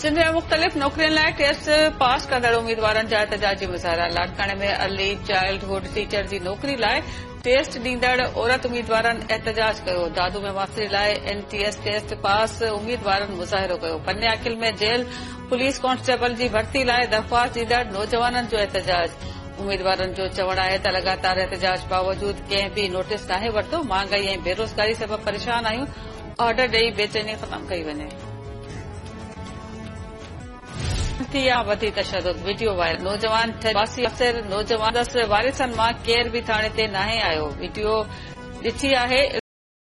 सिंध में मुख़्तलिफ़ नौकरियुनि लाइ टेस्ट पास कंदड़ उम्मीदवारनि जा एहतजाजी मुज़ाहिरा। लाड़काणे में अर्ली चाइल्डहुड टीचर जी नौकरी लाइ टेस्ट ॾींदड़ औरत उम्मीदवारनि एहतजाज कयो। दादू में मास्तरी लाइ NTS टेस्ट पास उम्मीदवारनि मुज़ाहिरो कयो। पन्ने अखिल में जेल पुलिस कांस्टेबल जी भर्ती लाइ दरख़्वास्त ॾींदड़ नौजवाननि जो एहतजाज। उम्मीदवारनि जो चवणु आहे त लगातार एहतजाज बावजूद कंहिं बि नोटिस नाहे वरितो। महांगाई ऐं बेरोज़गारी सबबि परेशान आहियूं। ऑर्डर ॾेई बेचैनी ख़तम कई वञे। वधी तशदुद वीडियो वायरल। नौजवान नौजवान वारिसनि मां केर बि थाणे ते नाहे आयो। वीडियो ॾिठी आहे।